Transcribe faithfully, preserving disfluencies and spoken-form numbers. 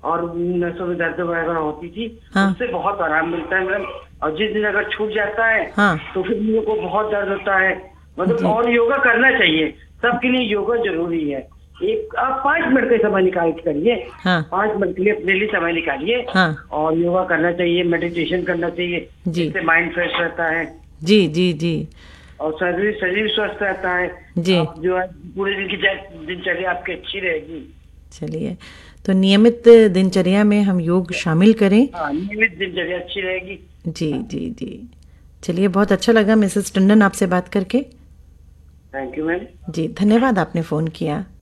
और नसों में दर्द वगैरह होती थी, हाँ। उससे बहुत आराम मिलता है मैडम। और जिस दिन अगर छूट जाता है हाँ। तो फिर मेरे को बहुत दर्द होता है, मतलब। जी। और योगा करना चाहिए, सबके लिए योगा जरूरी है। एक आप पाँच मिनट का समय निकाल के करिए, हाँ। पाँच मिनट के लिए अपने लिए समय निकालिए। हाँ। और योगा करना चाहिए, मेडिटेशन करना चाहिए, जी। जिससे माइंड फ्रेश रहता है जी जी जी और शरीर शरीर स्वस्थ रहता है। जी। आप जो है पूरे दिन की दिनचर्या आपकी अच्छी रहेगी। चलिए, तो नियमित दिनचर्या में हम योग शामिल करें। हाँ, नियमित दिनचर्या अच्छी रहेगी। जी जी जी। चलिए, बहुत अच्छा लगा मिसेस टंडन आपसे बात करके। Thank you ma'am. जी, धन्यवाद, आपने फ़ोन किया।